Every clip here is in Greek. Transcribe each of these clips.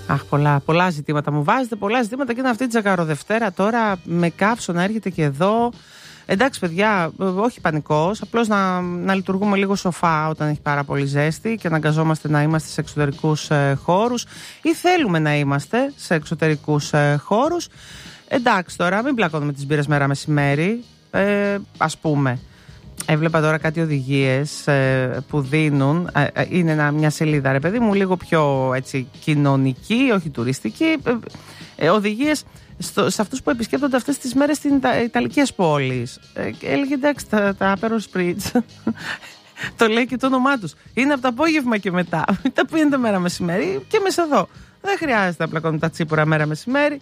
Αχ, πολλά ζητήματα μου βάζετε, πολλά ζητήματα και είναι αυτή τη Τζακαροδευτέρα τώρα με καύσωνα έρχεται και εδώ. Εντάξει παιδιά, όχι πανικός, απλώς να λειτουργούμε λίγο σοφά όταν έχει πάρα πολύ ζέστη και αναγκαζόμαστε να είμαστε σε εξωτερικούς χώρους ή θέλουμε να είμαστε σε εξωτερικούς χώρους. Εντάξει τώρα, μην πλακώνουμε τις μπύρες μέρα μεσημέρι, ας πούμε. Έβλεπα τώρα κάτι οδηγίες που δίνουν, είναι μια σελίδα ρε παιδί μου, λίγο πιο έτσι κοινωνική, όχι τουριστική, οδηγίες σε αυτούς που επισκέπτονται αυτές τις μέρες στην Ιταλικές πόλεις. Έλεγε εντάξει τα Aperol Spritz, το λέει και το όνομά τους, είναι από το απόγευμα και μετά, τα πίνετε μέρα μεσημέρι και μέσα εδώ. Δεν χρειάζεται να πλακώνουμε τα τσίπουρα μέρα μεσημέρι.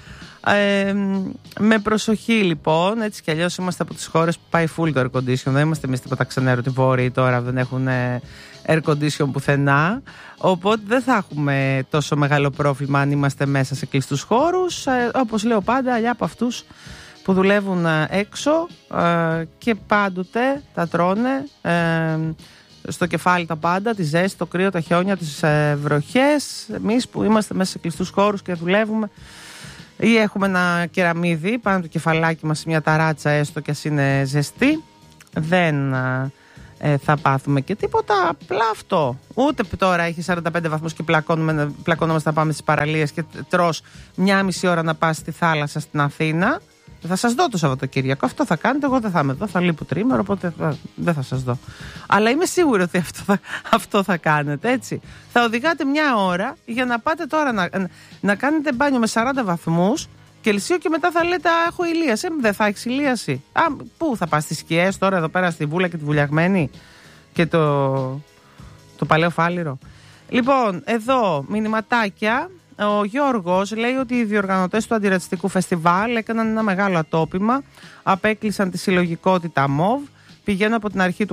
Με προσοχή λοιπόν, έτσι κι αλλιώς είμαστε από τις χώρες που πάει full το air condition. Δεν είμαστε εμείς τίποτα ξενέρωτοι βόρειοι τώρα, δεν έχουν air condition πουθενά. Οπότε δεν θα έχουμε τόσο μεγάλο πρόβλημα αν είμαστε μέσα σε κλειστούς χώρους. Όπως λέω πάντα, αλλιά από αυτούς που δουλεύουν έξω και πάντοτε τα τρώνε στο κεφάλι τα πάντα, τη ζέστη, το κρύο, τα χιόνια, τις βροχές. Εμείς που είμαστε μέσα σε κλειστούς χώρους και δουλεύουμε ή έχουμε ένα κεραμίδι πάνω το κεφαλάκι μας, μια ταράτσα έστω και ας είναι ζεστή, δεν θα πάθουμε και τίποτα, απλά αυτό. Ούτε τώρα έχει 45 βαθμούς και πλακώνομαστε να πάμε στις παραλίες και τρως μια μισή ώρα να πας στη θάλασσα στην Αθήνα. Θα σας δω το Σαββατοκύριακο, αυτό θα κάνετε, εγώ δεν θα είμαι εδώ, θα λείπω τρίμερο, οπότε δεν θα σας δω. Αλλά είμαι σίγουρη ότι αυτό θα κάνετε, έτσι. Θα οδηγάτε μια ώρα για να πάτε τώρα να κάνετε μπάνιο με 40 βαθμούς Κελσίου και μετά θα λέτε έχω ηλίαση. Δεν θα έχεις ηλίαση. Πού θα πας, στις σκιές τώρα εδώ πέρα στη Βούλα και τη Βουλιαγμένη και το Παλαιό Φάληρο. Λοιπόν, εδώ μηνυματάκια. Ο Γιώργος λέει ότι οι διοργανωτές του Αντιρατσιστικού Φεστιβάλ έκαναν ένα μεγάλο ατόπιμα, απέκλεισαν τη συλλογικότητα ΜΟΒ. Πηγαίνω από την αρχή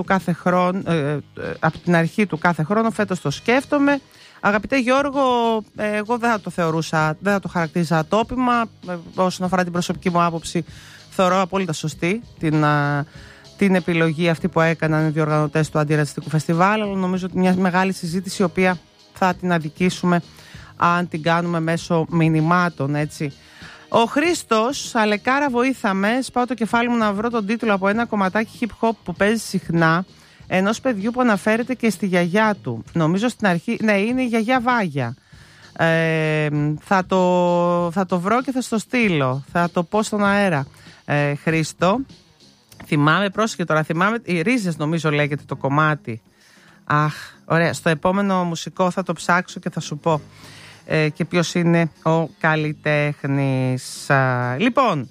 του κάθε χρόνο, φέτος το σκέφτομαι. Αγαπητέ Γιώργο, εγώ δεν θα το χαρακτήριζα ατόπιμα. Όσον αφορά την προσωπική μου άποψη, θεωρώ απόλυτα σωστή την επιλογή αυτή που έκαναν οι διοργανωτές του Αντιρατσιστικού Φεστιβάλ, αλλά νομίζω ότι μια μεγάλη συζήτηση η οποία θα την αδικήσουμε αν την κάνουμε μέσω μηνυμάτων, έτσι. Ο Χρήστος, Αλεκάρα βοήθαμε, σπάω το κεφάλι μου να βρω τον τίτλο από ένα κομματάκι hip hop που παίζει συχνά, ενός παιδιού που αναφέρεται και στη γιαγιά του. Νομίζω στην αρχή, ναι, είναι η γιαγιά Βάγια. Θα το βρω και θα στο στείλω, θα το πω στον αέρα. Χρήστο, θυμάμαι, πρόσεχε τώρα, οι Ρίζες νομίζω λέγεται το κομμάτι. Αχ, ωραία, στο επόμενο μουσικό θα το ψάξω και θα σου πω και ποιος είναι ο καλλιτέχνης. Λοιπόν,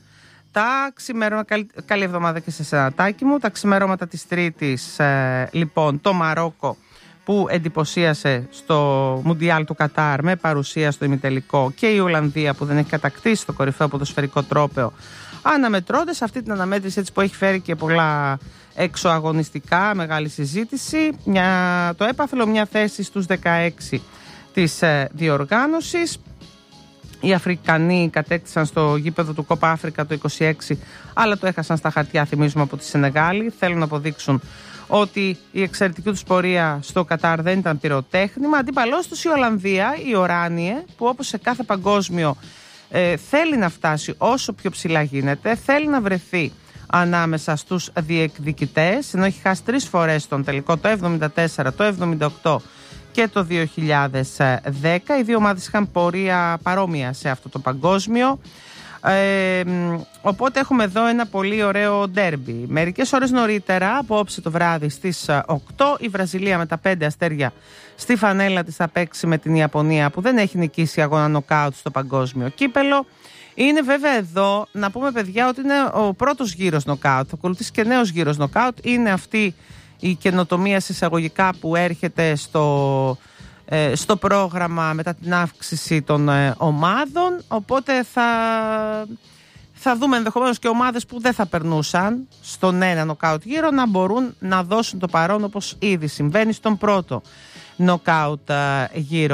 καλή εβδομάδα και σε σένα Τάκη μου. Τα ξημερώματα της Τρίτης, λοιπόν, το Μαρόκο που εντυπωσίασε στο Μουντιάλ του Κατάρ με παρουσία στο ημιτελικό και η Ολλανδία που δεν έχει κατακτήσει το κορυφαίο ποδοσφαιρικό τρόπαιο αναμετρώνται σε αυτή την αναμέτρηση, έτσι, που έχει φέρει και πολλά εξωαγωνιστικά, μεγάλη συζήτηση. Το έπαθλο μια θέση στους 16 της διοργάνωσης. Οι Αφρικανοί κατέκτησαν στο γήπεδο του Κόπα Αφρικα το 26, αλλά το έχασαν στα χαρτιά, θυμίζουμε, από τη Σενεγάλη. Θέλουν να αποδείξουν ότι η εξαιρετική τους πορεία στο Κατάρ δεν ήταν πυροτέχνημα. Αντίπαλός τους η Ολλανδία, η Οράνιε, που όπως σε κάθε παγκόσμιο θέλει να φτάσει όσο πιο ψηλά γίνεται, θέλει να βρεθεί ανάμεσα στους διεκδικητές, ενώ έχει χάσει 3 φορές τον τελικό, το 1974, το 1978 και το 2010. Οι δύο ομάδες είχαν πορεία παρόμοια σε αυτό το παγκόσμιο. Οπότε έχουμε εδώ ένα πολύ ωραίο ντέρμπι. Μερικές ώρες νωρίτερα, απόψε το βράδυ στις 8, η Βραζιλία με τα 5 αστέρια στη φανέλα της θα παίξει με την Ιαπωνία, που δεν έχει νικήσει αγώνα νοκάουτ στο παγκόσμιο κύπελο. Είναι βέβαια εδώ να πούμε, παιδιά, ότι είναι ο πρώτος γύρος νοκάουτ. Θα ακολουθήσει και νέος γύρος νοκάουτ. Είναι αυτή η καινοτομία εισαγωγικά που έρχεται στο πρόγραμμα μετά την αύξηση των ομάδων. Οπότε θα δούμε ενδεχομένως και ομάδες που δεν θα περνούσαν στον ένα νοκάουτ γύρο να μπορούν να δώσουν το παρόν, όπως ήδη συμβαίνει στον πρώτο νοκάουτ γύρο.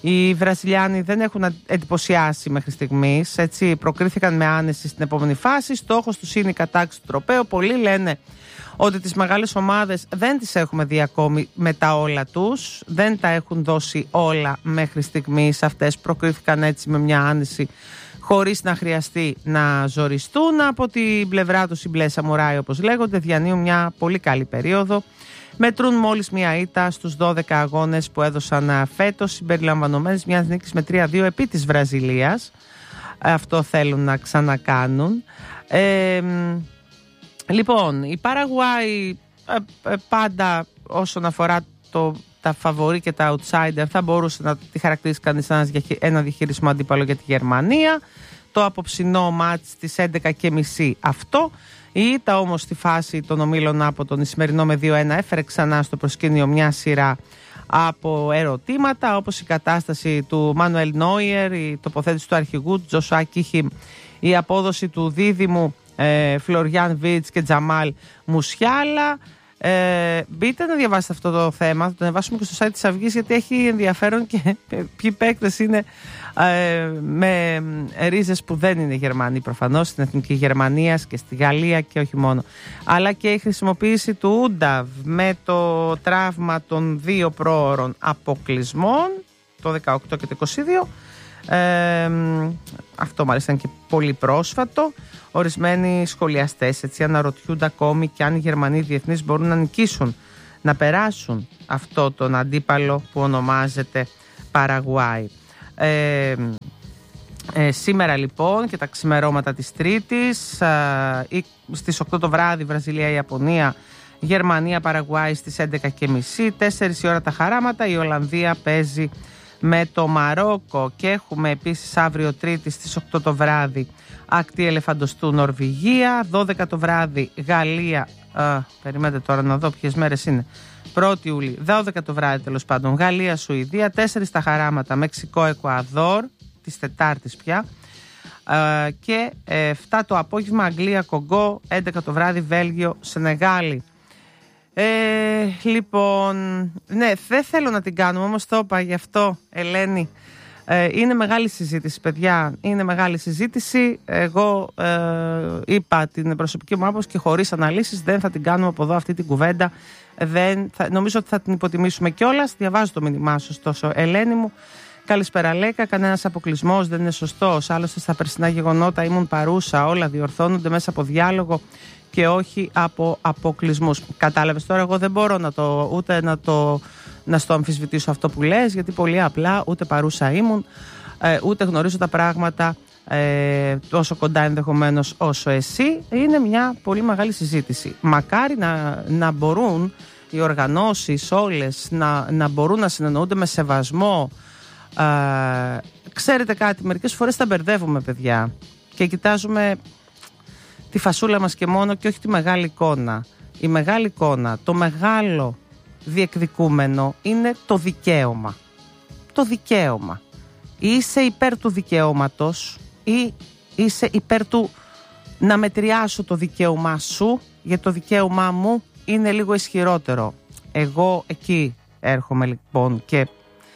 Οι Βραζιλιάνοι δεν έχουν εντυπωσιάσει μέχρι στιγμής, έτσι προκρίθηκαν με άνεση στην επόμενη φάση. Στόχος τους είναι η κατάκτηση του τροπαίου. Πολλοί λένε ότι τις μεγάλες ομάδες δεν τις έχουμε δει ακόμη με τα όλα τους, δεν τα έχουν δώσει όλα μέχρι στιγμής. Αυτές προκρίθηκαν έτσι με μια άνεση, χωρίς να χρειαστεί να ζοριστούν. Από την πλευρά τους οι μπλε σαμουράι, όπως λέγονται, διανύουν μια πολύ καλή περίοδο. Μετρούν μόλις μια ήττα στους 12 αγώνες που έδωσαν φέτος, συμπεριλαμβανομένης μιας νίκης με 3-2 επί της Βραζιλίας. Αυτό θέλουν να ξανακάνουν. Λοιπόν, η Παραγουάη πάντα όσον αφορά τα φαβορί και τα outsider θα μπορούσε να τη χαρακτηρίσει κανείς ένα διαχειρισμό αντίπαλο για τη Γερμανία. Το απόψινό μάτς στις 11.30 αυτό. Η ήττα όμως στη φάση των ομίλων από τον Ισημερινό με 2-1 έφερε ξανά στο προσκήνιο μια σειρά από ερωτήματα, όπως η κατάσταση του Μάνουελ Νόιερ, η τοποθέτηση του αρχηγού του Τζοσουά Κίχιμ, η απόδοση του δίδυμου Φλωριάν Βίτς και Τζαμάλ Μουσιάλα. Μπείτε να διαβάσετε αυτό το θέμα, θα το ανεβάσουμε και στο site της Αυγής, γιατί έχει ενδιαφέρον και ποιοι παίκτες είναι με ρίζες που δεν είναι Γερμανοί προφανώς, στην Εθνική Γερμανίας και στη Γαλλία και όχι μόνο, αλλά και η χρησιμοποίηση του Ούνταβ με το τραύμα των 2 πρόωρων αποκλεισμών, το 18 και το 22. Αυτό μάλιστα είναι και πολύ πρόσφατο. Ορισμένοι σχολιαστές έτσι αναρωτιούνται ακόμη και αν οι Γερμανοί διεθνείς μπορούν να νικήσουν, να περάσουν αυτό τον αντίπαλο που ονομάζεται Παραγουάη. Σήμερα λοιπόν και τα ξημερώματα της Τρίτης, στις 8 το βράδυ Βραζιλία-Ιαπωνία, Γερμανία-Παραγουάη στις 11.30, 4 η ώρα τα χαράματα, η Ολλανδία παίζει με το Μαρόκο και έχουμε επίσης αύριο Τρίτη στις 8 το βράδυ Ακτή Ελεφαντοστού Νορβηγία, 12 το βράδυ Γαλλία, περιμένετε τώρα να δω ποιες μέρες είναι, 1η Ιουλίου, 12 το βράδυ τέλος πάντων Γαλλία Σουηδία, 4 τα χαράματα Μεξικό Εκουαδόρ της Τετάρτης πια, και 7 το απόγευμα Αγγλία Κογκό, 11 το βράδυ Βέλγιο Σενεγάλη. Λοιπόν, ναι, δεν θέλω να την κάνουμε, όμως το είπα γι' αυτό, Ελένη. Είναι μεγάλη συζήτηση, παιδιά. Είναι μεγάλη συζήτηση. Εγώ είπα την προσωπική μου άποψη και χωρίς αναλύσεις δεν θα την κάνουμε από εδώ αυτή την κουβέντα. Νομίζω ότι θα την υποτιμήσουμε κιόλας. Διαβάζω το μήνυμά σου, ωστόσο, Ελένη μου. Καλησπέρα, Λέκα. Κανένας αποκλεισμός δεν είναι σωστός. Άλλωστε, στα περσινά γεγονότα ήμουν παρούσα. Όλα διορθώνονται μέσα από διάλογο και όχι από αποκλεισμούς. Κατάλαβες τώρα, εγώ δεν μπορώ να στο αμφισβητήσω αυτό που λες, γιατί πολύ απλά ούτε παρούσα ήμουν, ούτε γνωρίζω τα πράγματα τόσο κοντά ενδεχομένως όσο εσύ. Είναι μια πολύ μεγάλη συζήτηση. Μακάρι να μπορούν οι οργανώσεις όλες να μπορούν να συνεννοούνται με σεβασμό. Ξέρετε κάτι, μερικές φορές τα μπερδεύουμε, παιδιά, και κοιτάζουμε τη φασούλα μας και μόνο και όχι τη μεγάλη εικόνα. Η μεγάλη εικόνα, το μεγάλο διεκδικούμενο είναι το δικαίωμα. Το δικαίωμα. Είσαι υπέρ του δικαιώματος ή είσαι υπέρ του να μετριάσω το δικαίωμά σου, γιατί το δικαίωμά μου είναι λίγο ισχυρότερο. Εγώ εκεί έρχομαι λοιπόν και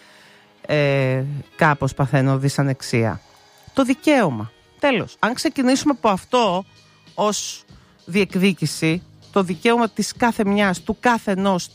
κάπως παθαίνω δυσανεξία. Το δικαίωμα. Τέλος. Αν ξεκινήσουμε από αυτό ως διεκδίκηση, το δικαίωμα της κάθε μιας, του κάθε ενός,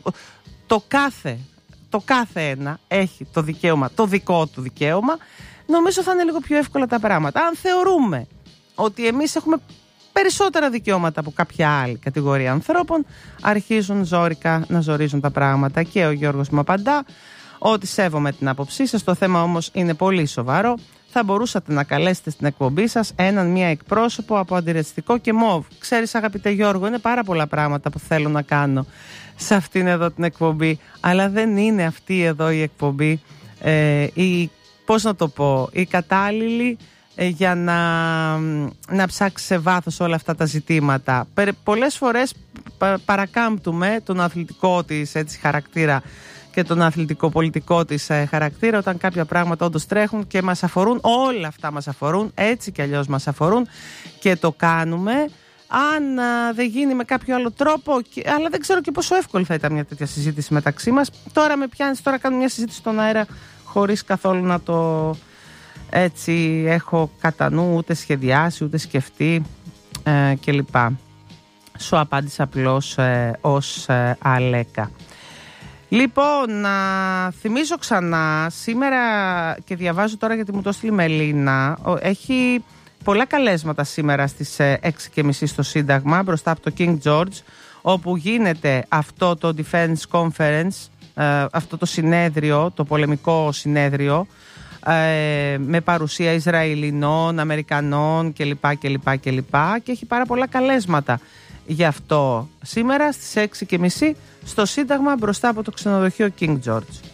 το κάθε ένα έχει το δικαίωμα, το δικό του δικαίωμα, νομίζω θα είναι λίγο πιο εύκολα τα πράγματα. Αν θεωρούμε ότι εμείς έχουμε περισσότερα δικαιώματα από κάποια άλλη κατηγορία ανθρώπων, αρχίζουν ζόρικα να ζορίζουν τα πράγματα. Και ο Γιώργος μου απαντά ότι σέβομαι την άποψή σας, το θέμα όμως είναι πολύ σοβαρό. Θα μπορούσατε να καλέσετε στην εκπομπή σας μία εκπρόσωπο από Αντιρατσιστικό και ΜΟΒ. Ξέρεις, αγαπητέ Γιώργο, είναι πάρα πολλά πράγματα που θέλω να κάνω σε αυτήν εδώ την εκπομπή, αλλά δεν είναι αυτή εδώ η εκπομπή πώς να το πω, η κατάλληλη για να ψάξει σε βάθος όλα αυτά τα ζητήματα. Πολλές φορές παρακάμπτουμε τον αθλητικό της έτσι χαρακτήρα και τον αθλητικό-πολιτικό της χαρακτήρα, όταν κάποια πράγματα όντως τρέχουν και μας αφορούν, όλα αυτά μας αφορούν, έτσι κι αλλιώς μας αφορούν και το κάνουμε. Αν δεν γίνει με κάποιο άλλο τρόπο, αλλά δεν ξέρω και πόσο εύκολη θα ήταν μια τέτοια συζήτηση μεταξύ μας. Τώρα με πιάνεις, τώρα κάνουμε μια συζήτηση στον αέρα χωρίς καθόλου να το έτσι έχω κατά νου, ούτε σχεδιάσει, ούτε σκεφτεί κλπ. Σου απάντησα απλώς ως Αλέκα. Λοιπόν, να θυμίσω ξανά, σήμερα και διαβάζω τώρα γιατί μου το έστειλε η Μελίνα, έχει πολλά καλέσματα σήμερα στις 6:30 στο Σύνταγμα, μπροστά από το King George, όπου γίνεται αυτό το Defense Conference, αυτό το συνέδριο, το πολεμικό συνέδριο, με παρουσία Ισραηλινών, Αμερικανών κλπ. Και έχει πάρα πολλά καλέσματα. Γι' αυτό σήμερα στις 6:30 στο Σύνταγμα μπροστά από το ξενοδοχείο King George.